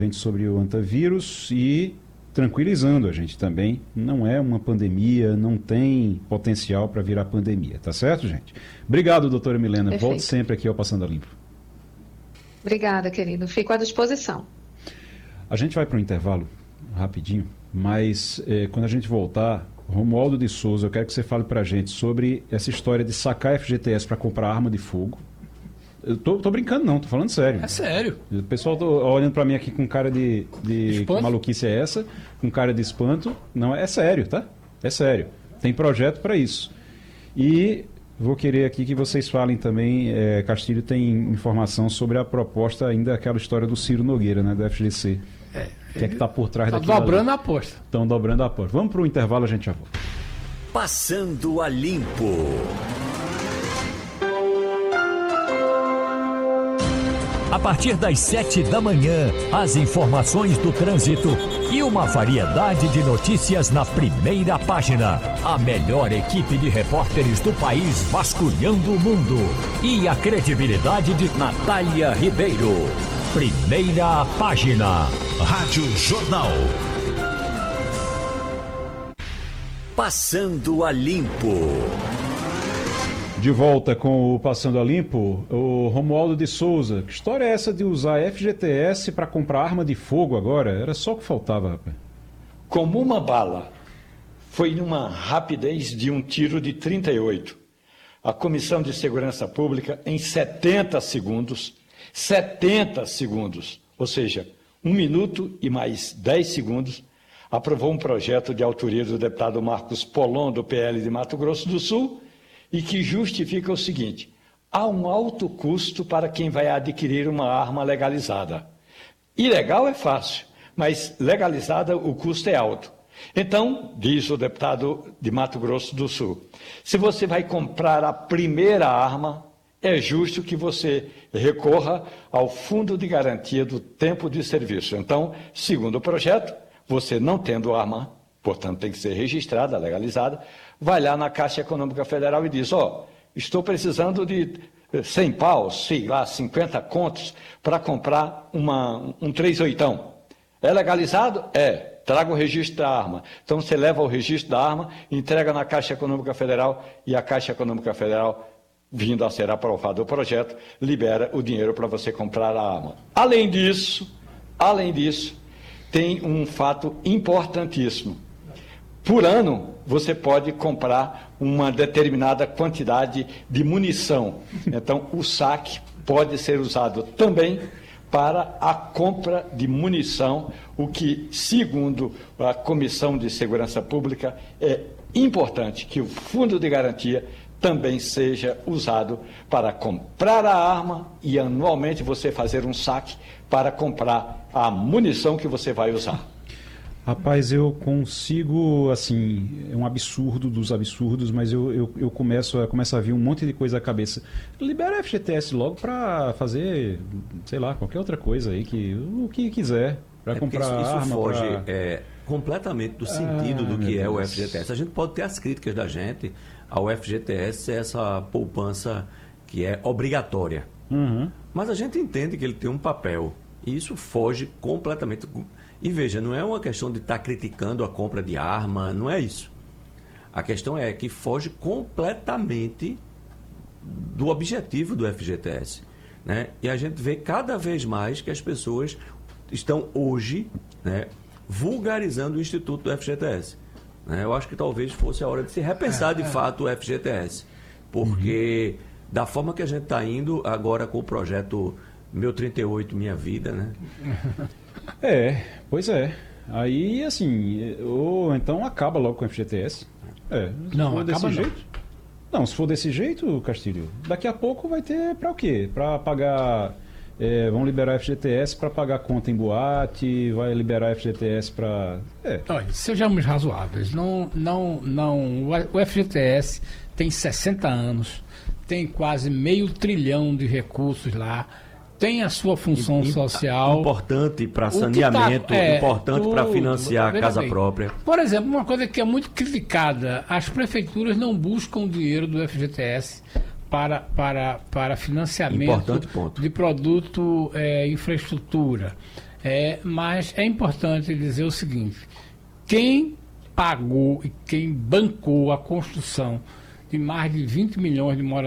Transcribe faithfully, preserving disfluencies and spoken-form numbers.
gente sobre o antivírus e tranquilizando a gente também. Não é uma pandemia, não tem potencial para virar pandemia, tá certo, gente? Obrigado, doutora Milena. Perfeito. Volte sempre aqui ao Passando a Limpo. Obrigada, querido. Fico à disposição. A gente vai para um intervalo rapidinho, mas eh, quando a gente voltar, Romualdo de Souza, eu quero que você fale para a gente sobre essa história de sacar F G T S para comprar arma de fogo. Eu tô, tô brincando não, tô falando sério. É sério. O pessoal tá olhando para mim aqui com cara de, de que maluquice é essa, com cara de espanto. Não, é sério, tá? É sério. Tem projeto para isso. E vou querer aqui que vocês falem também, é, Castilho tem informação sobre a proposta, ainda aquela história do Ciro Nogueira, né, do F G C. É, o que é que está por trás tá daquilo dobrando ali? a aposta. Estão dobrando a aposta. Vamos para o intervalo, a gente já volta. Passando a Limpo. A partir das sete da manhã, as informações do trânsito e uma variedade de notícias na primeira página. A melhor equipe de repórteres do país vasculhando o mundo. E a credibilidade de Natália Ribeiro. Primeira página. Rádio Jornal. Passando a Limpo. De volta com o Passando a Limpo, o Romualdo de Souza. Que história é essa de usar F G T S para comprar arma de fogo agora? Era só o que faltava, rapaz. Como uma bala. Foi numa rapidez de um tiro de trinta e oito. A Comissão de Segurança Pública, em setenta segundos, setenta segundos, ou seja, um minuto e mais dez segundos, aprovou um projeto de autoria do deputado Marcos Polon, do P L de Mato Grosso do Sul, e que justifica o seguinte: há um alto custo para quem vai adquirir uma arma legalizada. Ilegal é fácil, mas legalizada o custo é alto. Então, diz o deputado de Mato Grosso do Sul, se você vai comprar a primeira arma, é justo que você recorra ao Fundo de Garantia do Tempo de Serviço. Então, segundo o projeto, você não tendo arma, portanto tem que ser registrada, legalizada, vai lá na Caixa Econômica Federal e diz, ó, oh, estou precisando de cem paus, sei lá, cinquenta contos, para comprar uma, um três oitão. É legalizado? É. Traga o registro da arma. Então você leva o registro da arma, entrega na Caixa Econômica Federal e a Caixa Econômica Federal, vindo a ser aprovado o projeto, libera o dinheiro para você comprar a arma. Além disso, além disso, tem um fato importantíssimo. Por ano, você pode comprar uma determinada quantidade de munição. Então, o saque pode ser usado também para a compra de munição, o que, segundo a Comissão de Segurança Pública, é importante que o Fundo de Garantia também seja usado para comprar a arma e anualmente você fazer um saque para comprar a munição que você vai usar. Rapaz, eu consigo, assim, é um absurdo dos absurdos, mas eu, eu, eu começo, a, começo a vir um monte de coisa à cabeça. Libera a F G T S logo para fazer, sei lá, qualquer outra coisa aí, que, o que quiser, para é comprar isso, isso arma. foge pra... é, completamente do sentido ah, do que é Deus. O F G T S. A gente pode ter as críticas da gente ao F G T S, essa poupança que é obrigatória. Uhum. Mas a gente entende que ele tem um papel, e isso foge completamente... E veja, não é uma questão de estar tá criticando a compra de arma, não é isso. A questão é que foge completamente do objetivo do F G T S. Né? E a gente vê cada vez mais que as pessoas estão hoje, né, vulgarizando o Instituto do F G T S. Né? Eu acho que talvez fosse a hora de se repensar de fato o F G T S. Porque uhum. da forma que a gente está indo agora com o projeto Meu trinta e oito, Minha Vida, né? É, pois é. Aí, assim, ou então acaba logo com o F G T S. É, se não, for acaba desse não. jeito. Não, se for desse jeito, Castilho, daqui a pouco vai ter para o quê? Para pagar. É, vão liberar F G T S para pagar conta em boate, vai liberar F G T S para. É. Olha, sejamos razoáveis. Não, não, não. O F G T S tem sessenta anos, tem quase meio trilhão de recursos lá. Tem a sua função I, social. Importante para saneamento, tá, é, importante para financiar a casa bem. própria. Por exemplo, uma coisa que é muito criticada, as prefeituras não buscam dinheiro do F G T S para, para, para financiamento Importante ponto. de produto, é, infraestrutura. É, mas é importante dizer o seguinte: quem pagou e quem bancou a construção de mais de vinte milhões de moradores